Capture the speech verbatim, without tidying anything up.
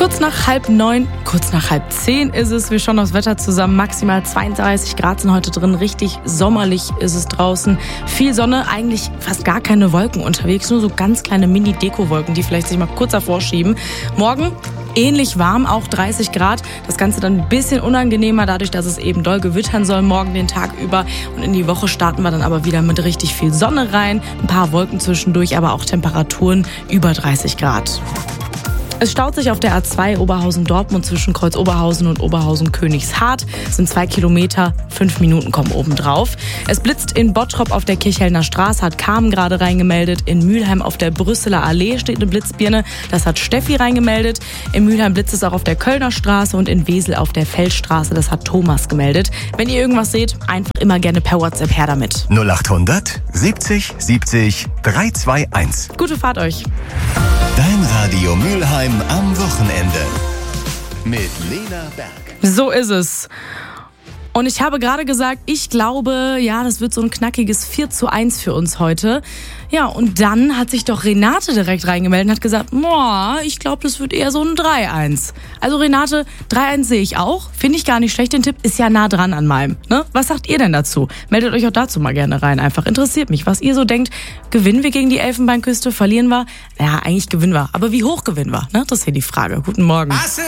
Kurz nach halb neun, kurz nach halb zehn ist es. Wir schauen aufs Wetter zusammen. Maximal zweiunddreißig Grad sind heute drin. Richtig sommerlich ist es draußen. Viel Sonne, eigentlich fast gar keine Wolken unterwegs. Nur so ganz kleine Mini-Deko-Wolken, die vielleicht sich mal kurz hervorschieben. Morgen ähnlich warm, auch dreißig Grad. Das Ganze dann ein bisschen unangenehmer, dadurch, dass es eben doll gewittern soll morgen den Tag über. Und in die Woche starten wir dann aber wieder mit richtig viel Sonne rein. Ein paar Wolken zwischendurch, aber auch Temperaturen über dreißig Grad. Es staut sich auf der A zwei Oberhausen-Dortmund zwischen Kreuz Oberhausen und Oberhausen-Königshardt. Es sind zwei Kilometer, fünf Minuten kommen obendrauf. Es blitzt in Bottrop auf der Kirchhellner Straße, hat Carmen gerade reingemeldet. In Mülheim auf der Brüsseler Allee steht eine Blitzbirne, das hat Steffi reingemeldet. In Mülheim blitzt es auch auf der Kölner Straße und in Wesel auf der Feldstraße, das hat Thomas gemeldet. Wenn ihr irgendwas seht, einfach immer gerne per WhatsApp her damit. null acht hundert siebzig siebzig dreihunderteinundzwanzig. Gute Fahrt euch. Dein Radio Mülheim am Wochenende. Mit Lena Berg. So ist es. Und ich habe gerade gesagt, ich glaube, ja, das wird so ein knackiges vier zu eins für uns heute. Ja, und dann hat sich doch Renate direkt reingemeldet und hat gesagt, boah, ich glaube, das wird eher so ein drei eins. Also Renate, drei eins sehe ich auch. Finde ich gar nicht schlecht, den Tipp ist ja nah dran an meinem. Ne? Was sagt ihr denn dazu? Meldet euch auch dazu mal gerne rein. Einfach interessiert mich, was ihr so denkt. Gewinnen wir gegen die Elfenbeinküste? Verlieren wir? Ja, eigentlich gewinnen wir. Aber wie hoch gewinnen wir? Ne? Das ist hier die Frage. Guten Morgen.